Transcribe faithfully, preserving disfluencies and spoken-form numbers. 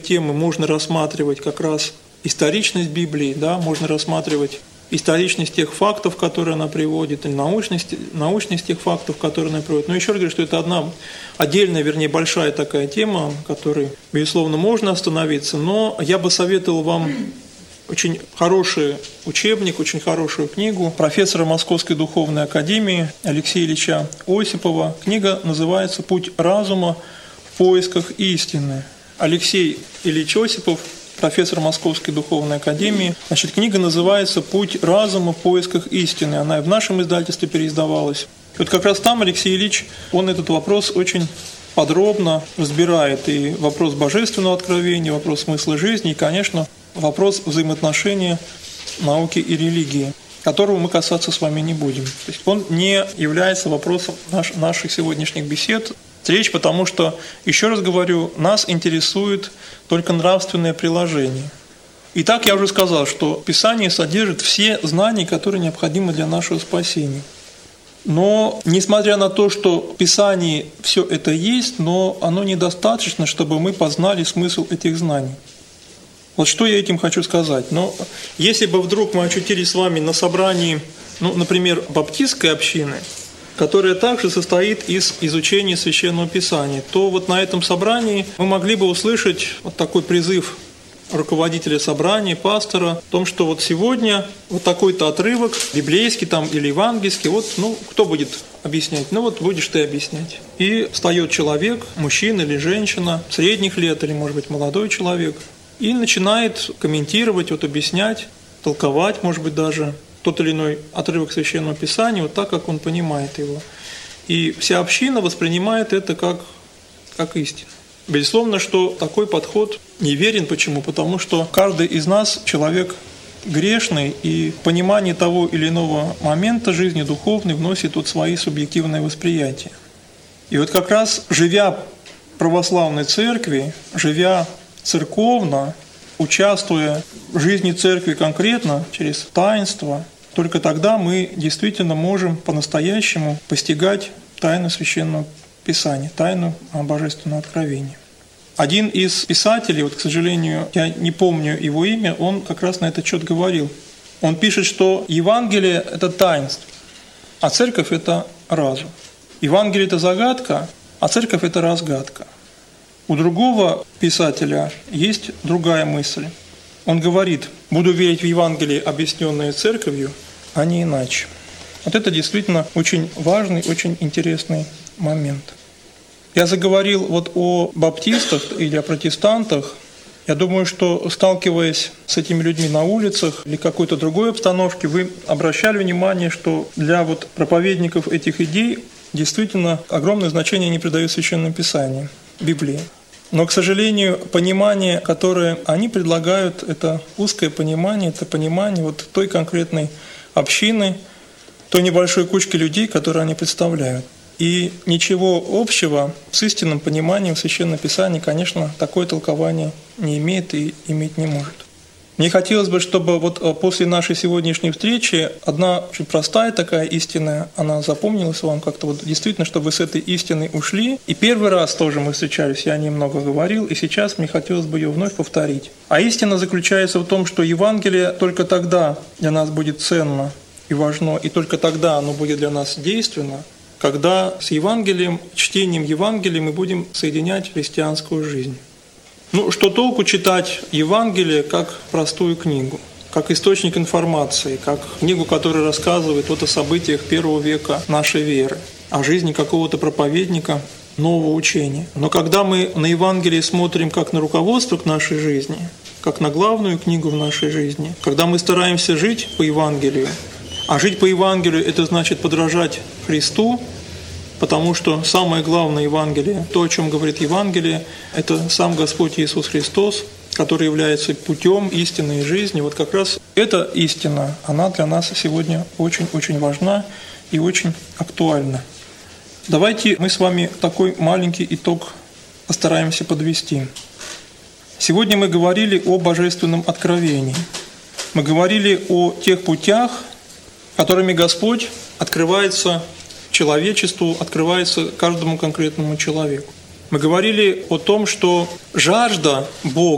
темы можно рассматривать как раз историчность Библии, да, можно рассматривать историчность тех фактов, которые она приводит, или научность, научность тех фактов, которые она приводит. Но еще раз говорю, что это одна отдельная, вернее, большая такая тема, которой, безусловно, можно остановиться, но я бы советовал вам очень хороший учебник, очень хорошую книгу профессора Московской духовной академии Алексея Ильича Осипова. Книга называется «Путь разума в поисках истины». Алексей Ильич Осипов, профессор Московской духовной академии. Значит, книга называется «Путь разума в поисках истины». Она и в нашем издательстве переиздавалась. И вот как раз там Алексей Ильич, он этот вопрос очень подробно разбирает. И вопрос божественного откровения, вопрос смысла жизни, и, конечно, вопрос взаимоотношения науки и религии, которого мы касаться с вами не будем. То есть он не является вопросом наш, наших сегодняшних бесед. Речь, потому что, еще раз говорю, нас интересует только нравственное приложение. Итак, я уже сказал, что Писание содержит все знания, которые необходимы для нашего спасения. Но, несмотря на то, что в Писании все это есть, но оно недостаточно, чтобы мы познали смысл этих знаний. Вот что я этим хочу сказать. Но если бы вдруг мы очутились с вами на собрании, ну, например, баптистской общины, которая также состоит из изучения Священного Писания, то вот на этом собрании мы могли бы услышать вот такой призыв руководителя собрания, пастора, о том, что вот сегодня вот такой-то отрывок, библейский там или евангельский, вот, ну, кто будет объяснять? Ну, вот будешь ты объяснять. И встает человек, мужчина или женщина, средних лет или, может быть, молодой человек, и начинает комментировать, вот объяснять, толковать, может быть, даже тот или иной отрывок Священного Писания, вот так, как он понимает его. И вся община воспринимает это как, как истину. Безусловно, что такой подход неверен. Почему? Потому что каждый из нас человек грешный, и понимание того или иного момента жизни духовной вносит тут свои субъективные восприятия. И вот как раз, живя в православной церкви, живя церковно, участвуя в жизни церкви конкретно, через таинство, только тогда мы действительно можем по-настоящему постигать тайну Священного Писания, тайну Божественного откровения. Один из писателей, вот, к сожалению, я не помню его имя, он как раз на этот счет говорил. Он пишет, что Евангелие – это таинство, а церковь – это разум. Евангелие – это загадка, а церковь – это разгадка. У другого писателя есть другая мысль. Он говорит: «Буду верить в Евангелие, объясненное церковью, а не иначе». Вот это действительно очень важный, очень интересный момент. Я заговорил вот о баптистах или о протестантах. Я думаю, что, сталкиваясь с этими людьми на улицах или какой-то другой обстановке, вы обращали внимание, что для вот проповедников этих идей действительно огромное значение они придают Священному Писанию, Библии. Но, к сожалению, понимание, которое они предлагают, это узкое понимание, это понимание вот той конкретной общины, той небольшой кучки людей, которые они представляют. И ничего общего с истинным пониманием Священного Писания, конечно, такое толкование не имеет и иметь не может. Мне хотелось бы, чтобы вот после нашей сегодняшней встречи одна очень простая такая истина, она запомнилась вам как-то вот действительно, чтобы вы с этой истиной ушли. И первый раз тоже мы встречались, я немного говорил, и сейчас мне хотелось бы ее вновь повторить. А истина заключается в том, что Евангелие только тогда для нас будет ценно и важно, и только тогда оно будет для нас действенно, когда с Евангелием, чтением Евангелия мы будем соединять христианскую жизнь. Ну, что толку читать Евангелие как простую книгу, как источник информации, как книгу, которая рассказывает вот о событиях первого века нашей веры, о жизни какого-то проповедника нового учения. Но когда мы на Евангелие смотрим как на руководство к нашей жизни, как на главную книгу в нашей жизни, когда мы стараемся жить по Евангелию, а жить по Евангелию – это значит подражать Христу, потому что самое главное Евангелие, то, о чем говорит Евангелие, это сам Господь Иисус Христос, который является путем истины и жизни. Вот как раз эта истина, она для нас сегодня очень-очень важна и очень актуальна. Давайте мы с вами такой маленький итог постараемся подвести. Сегодня мы говорили о божественном откровении. Мы говорили о тех путях, которыми Господь открывается человечеству, открывается каждому конкретному человеку. Мы говорили о том, что жажда Бога,